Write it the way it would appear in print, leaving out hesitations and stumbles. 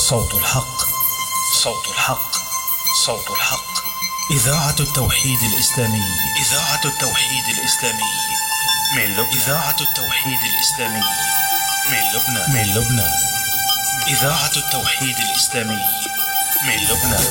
صوت الحق، صوت الحق، صوت الحق. إذاعة التوحيد الإسلامي، إذاعة التوحيد الإسلامي من لبنان، إذاعة التوحيد الإسلامي من لبنان، من لبنان. إذاعة التوحيد الإسلامي من لبنان.